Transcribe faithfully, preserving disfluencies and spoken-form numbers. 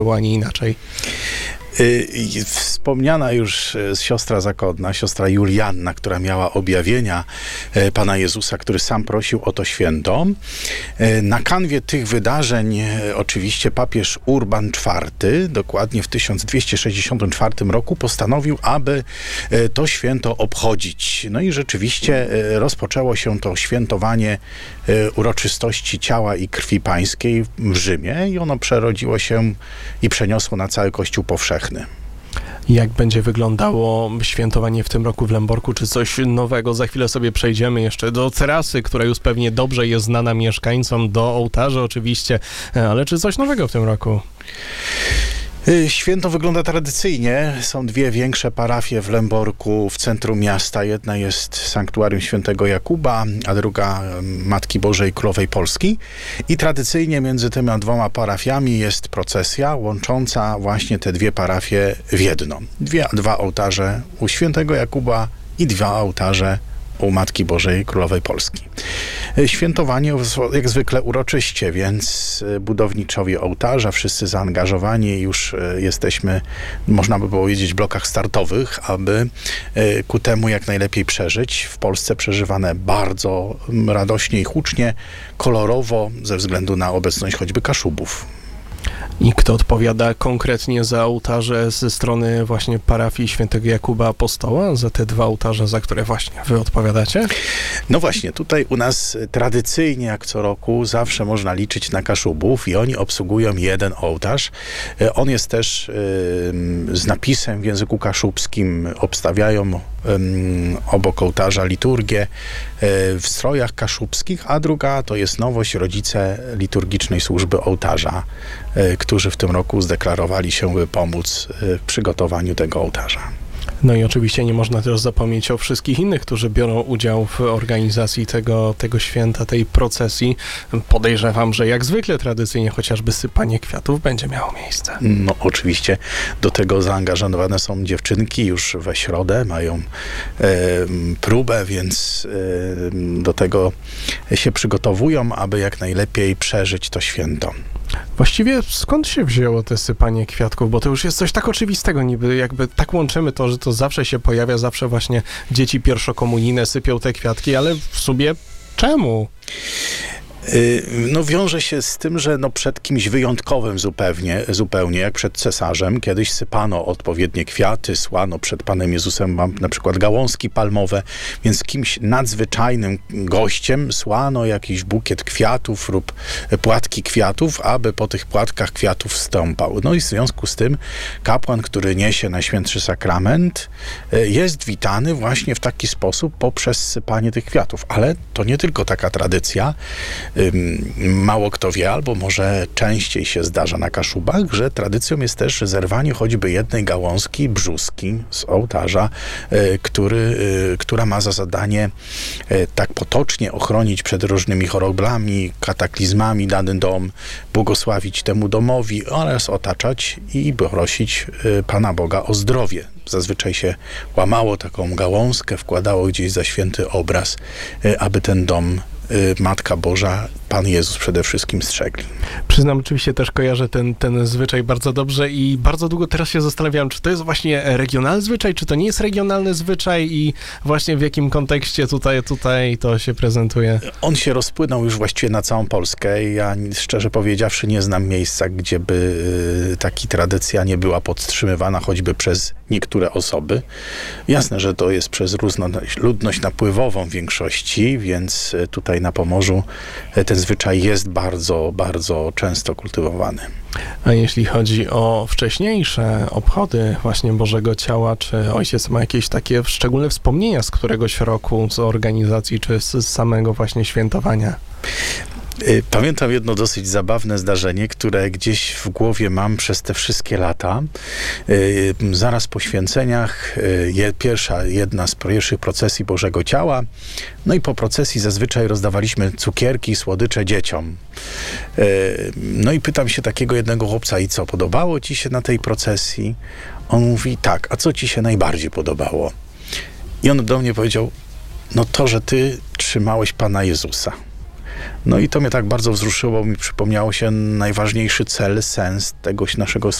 było, a nie inaczej. Wspomniana już siostra zakonna, siostra Julianna, która miała objawienia Pana Jezusa, który sam prosił o to święto. Na kanwie tych wydarzeń oczywiście papież Urban czwarty, dokładnie w tysiąc dwieście sześćdziesiątym czwartym roku, postanowił, aby to święto obchodzić. No i rzeczywiście rozpoczęło się to świętowanie uroczystości ciała i krwi pańskiej w Rzymie i ono przerodziło się i przeniosło na cały Kościół powszechny. Jak będzie wyglądało świętowanie w tym roku w Lęborku? Czy coś nowego? Za chwilę sobie przejdziemy jeszcze do terasy, która już pewnie dobrze jest znana mieszkańcom, do ołtarza oczywiście, ale czy coś nowego w tym roku? Święto wygląda tradycyjnie. Są dwie większe parafie w Lęborku w centrum miasta. Jedna jest Sanktuarium Świętego Jakuba, a druga Matki Bożej Królowej Polski. I tradycyjnie między tymi dwoma parafiami jest procesja łącząca właśnie te dwie parafie w jedno. Dwie, dwa ołtarze u Świętego Jakuba i dwa ołtarze u Matki Bożej Królowej Polski. Świętowanie jak zwykle uroczyście, więc budowniczowie ołtarza, wszyscy zaangażowani, już jesteśmy, można by powiedzieć, w blokach startowych, aby ku temu jak najlepiej przeżyć. W Polsce przeżywane bardzo radośnie i hucznie, kolorowo, ze względu na obecność choćby Kaszubów. I kto odpowiada konkretnie za ołtarze ze strony właśnie parafii Świętego Jakuba Apostoła, za te dwa ołtarze, za które właśnie wy odpowiadacie? No właśnie, tutaj u nas tradycyjnie, jak co roku, zawsze można liczyć na Kaszubów i oni obsługują jeden ołtarz. On jest też y, z napisem w języku kaszubskim, obstawiają y, obok ołtarza liturgię y, w strojach kaszubskich, a druga to jest nowość, rodzice liturgicznej służby ołtarza, y, którzy w tym roku zdeklarowali się, by pomóc w przygotowaniu tego ołtarza. No i oczywiście nie można też zapomnieć o wszystkich innych, którzy biorą udział w organizacji tego, tego święta, tej procesji. Podejrzewam, że jak zwykle tradycyjnie chociażby sypanie kwiatów będzie miało miejsce. No oczywiście do tego zaangażowane są dziewczynki, już we środę mają e, próbę, więc e, do tego się przygotowują, aby jak najlepiej przeżyć to święto. Właściwie skąd się wzięło te sypanie kwiatków? Bo to już jest coś tak oczywistego, niby jakby tak łączymy to, że to zawsze się pojawia, zawsze właśnie dzieci pierwszokomunijne sypią te kwiatki, ale w sumie czemu? No wiąże się z tym, że no przed kimś wyjątkowym zupełnie, zupełnie, jak przed cesarzem, kiedyś sypano odpowiednie kwiaty, słano przed Panem Jezusem na przykład gałązki palmowe, więc kimś nadzwyczajnym gościem słano jakiś bukiet kwiatów lub płatki kwiatów, aby po tych płatkach kwiatów stąpał. No i w związku z tym kapłan, który niesie Najświętszy Sakrament, jest witany właśnie w taki sposób poprzez sypanie tych kwiatów. Ale to nie tylko taka tradycja. Mało kto wie, albo może częściej się zdarza na Kaszubach, że tradycją jest też zerwanie choćby jednej gałązki brzuski z ołtarza, który, która ma za zadanie tak potocznie ochronić przed różnymi chorobami, kataklizmami dany dom, błogosławić temu domowi oraz otaczać i prosić Pana Boga o zdrowie. Zazwyczaj się łamało taką gałązkę, wkładało gdzieś za święty obraz, aby ten dom Matka Boża, Pan Jezus przede wszystkim strzegli. Przyznam, oczywiście też kojarzę ten, ten zwyczaj bardzo dobrze i bardzo długo teraz się zastanawiałem, czy to jest właśnie regionalny zwyczaj, czy to nie jest regionalny zwyczaj i właśnie w jakim kontekście tutaj, tutaj to się prezentuje. On się rozpłynął już właściwie na całą Polskę i ja szczerze powiedziawszy nie znam miejsca, gdzie by taka tradycja nie była podtrzymywana choćby przez niektóre osoby. Jasne, że to jest przez ludność napływową w większości, więc tutaj na Pomorzu ten zwyczaj jest bardzo, bardzo często kultywowany. A jeśli chodzi o wcześniejsze obchody właśnie Bożego Ciała, czy ojciec ma jakieś takie szczególne wspomnienia z któregoś roku, z organizacji, czy z samego właśnie świętowania? Pamiętam jedno dosyć zabawne zdarzenie, które gdzieś w głowie mam przez te wszystkie lata. Zaraz po święceniach, pierwsza, jedna z pierwszych procesji Bożego Ciała, no i po procesji zazwyczaj rozdawaliśmy cukierki, słodycze dzieciom. No i pytam się takiego jednego chłopca, i co, podobało ci się na tej procesji? On mówi, tak, a co ci się najbardziej podobało? I on do mnie powiedział, no to, że ty trzymałeś Pana Jezusa. No i to mnie tak bardzo wzruszyło, mi przypomniało się najważniejszy cel, sens tego naszego